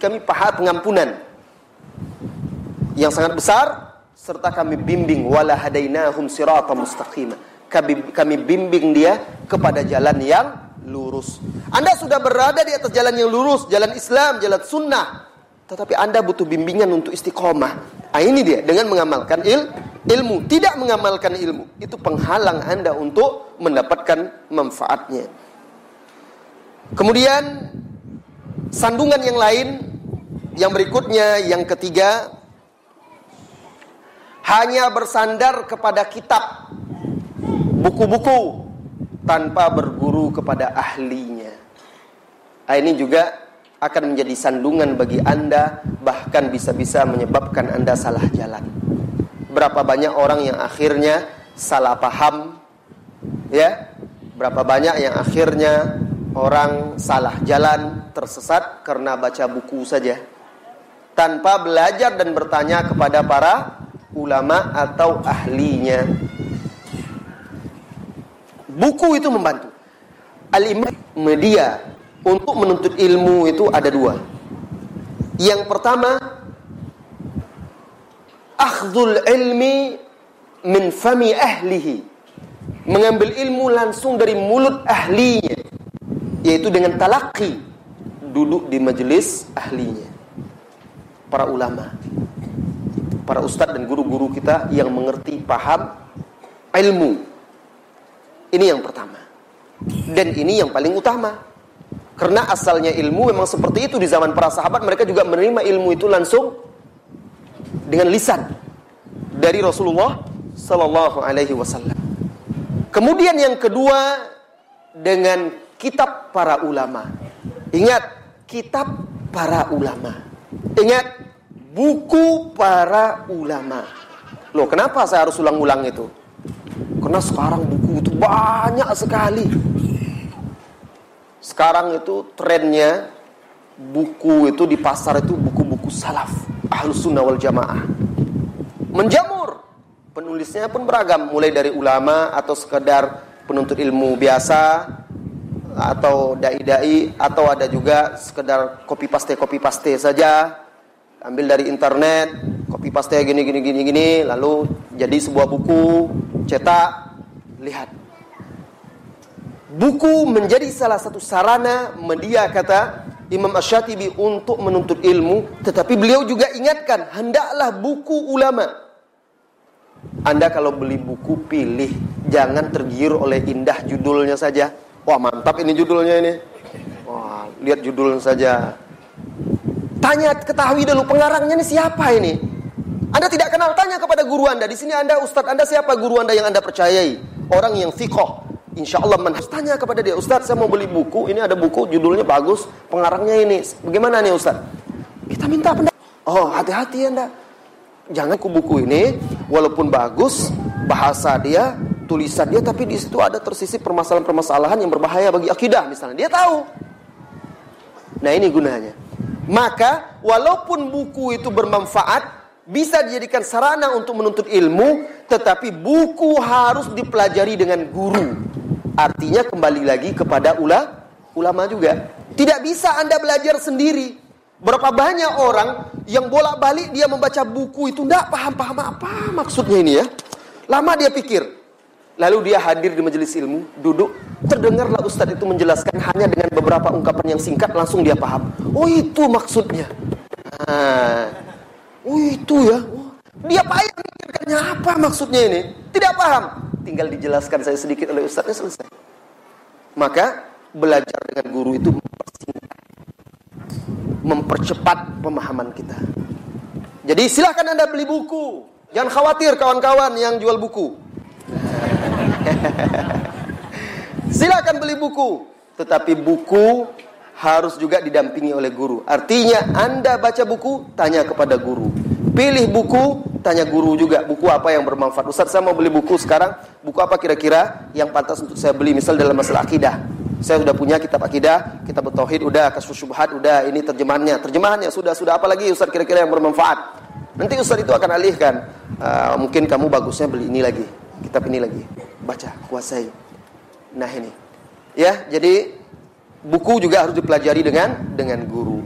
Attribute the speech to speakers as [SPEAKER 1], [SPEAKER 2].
[SPEAKER 1] kami pahala pengampunan yang sangat besar, serta kami bimbing wala hadainahum siratan mustaqima. Kami bimbing dia kepada jalan yang lurus. Anda sudah berada di atas jalan yang lurus, jalan Islam, jalan sunnah, tetapi Anda butuh bimbingan untuk istiqomah. Ini dia, dengan mengamalkan ilmu. Tidak mengamalkan ilmu, itu penghalang Anda untuk mendapatkan manfaatnya. Kemudian sandungan yang lain, yang berikutnya, yang ketiga, hanya bersandar kepada kitab, buku-buku, tanpa berguru kepada ahlinya. Ini juga akan menjadi sandungan bagi Anda, bahkan bisa-bisa menyebabkan Anda salah jalan. Berapa banyak orang yang akhirnya salah paham, ya? Berapa banyak yang akhirnya orang salah jalan, tersesat karena baca buku saja, tanpa belajar dan bertanya kepada para ulama atau ahlinya. Buku itu membantu. Al-imam media untuk menuntut ilmu itu ada dua. Yang pertama, akhdhul ilmi min fami ahlihi, mengambil ilmu langsung dari mulut ahlinya, yaitu dengan talaqi, duduk di majelis ahlinya, para ulama, para ustadz dan guru-guru kita yang mengerti, paham ilmu. Ini yang pertama, dan ini yang paling utama, karena asalnya ilmu memang seperti itu. Di zaman para sahabat, mereka juga menerima ilmu itu langsung dengan lisan dari Rasulullah Sallallahu Alaihi Wasallam. Kemudian yang kedua, dengan kitab para ulama. Ingat, kitab para ulama. Ingat, buku para ulama. Loh, kenapa saya harus ulang-ulang itu? Karena sekarang buku itu banyak sekali. Sekarang itu trennya, buku itu di pasar itu buku-buku salaf, Ahlus Sunnah wal Jamaah. Menjamur. Penulisnya pun beragam, mulai dari ulama atau sekedar penuntut ilmu biasa, atau dai-dai, atau ada juga sekedar copy paste saja, ambil dari internet, copy paste gini, lalu jadi sebuah buku, cetak, lihat. Buku menjadi salah satu sarana media, kata Imam Asy-Syatibi, untuk menuntut ilmu, tetapi beliau juga ingatkan, hendaklah buku ulama. Anda kalau beli buku, pilih, jangan tergiur oleh indah judulnya saja. Wah, mantap ini judulnya ini. Wah, lihat judulnya saja. Tanya, ketahui dulu pengarangnya ini siapa ini. Anda tidak kenal, tanya kepada guru Anda. Di sini Anda, ustadz Anda siapa, guru Anda yang Anda percayai, orang yang thiqah. Insya Allah tanya kepada dia, Ustadz saya mau beli buku, ini ada buku judulnya bagus, pengarangnya ini, bagaimana nih Ustadz? Kita minta pendapat. Oh, hati-hati Anda, jangan buku ini walaupun bagus bahasa dia, tulisan dia, tapi di situ ada tersisip permasalahan-permasalahan yang berbahaya bagi akidah misalnya, dia tahu. Nah, ini gunanya. Maka walaupun buku itu bermanfaat, bisa dijadikan sarana untuk menuntut ilmu, tetapi buku harus dipelajari dengan guru. Artinya kembali lagi kepada ulama juga. Tidak bisa Anda belajar sendiri. Berapa banyak orang yang bolak-balik dia membaca buku itu tidak paham apa maksudnya ini ya. Lama dia pikir. Lalu dia hadir di majelis ilmu, duduk, terdengarlah ustadz itu menjelaskan hanya dengan beberapa ungkapan yang singkat, langsung dia paham. Oh, itu maksudnya. Oh, itu ya. Dia payah mikirkannya apa maksudnya ini. Tidak paham. Tinggal dijelaskan saya sedikit oleh ustadznya, selesai. Maka belajar dengan guru itu mempercepat pemahaman kita. Jadi silahkan Anda beli buku. Jangan khawatir kawan-kawan yang jual buku. Silakan beli buku. Tetapi buku harus juga didampingi oleh guru. Artinya Anda baca buku, tanya kepada guru. Pilih buku, tanya guru juga. Buku apa yang bermanfaat? Ustaz, saya mau beli buku sekarang. Buku apa kira-kira yang pantas untuk saya beli? Misal dalam masalah akidah. Saya sudah punya kitab akidah, kitab tauhid, udah, kasyfus syubhat, udah, ini terjemahannya sudah apa lagi Ustaz kira-kira yang bermanfaat? Nanti Ustaz itu akan alihkan. Mungkin kamu bagusnya beli ini lagi, kitab ini lagi. Baca, kuasai. Nah ini. Ya, jadi buku juga harus dipelajari dengan guru.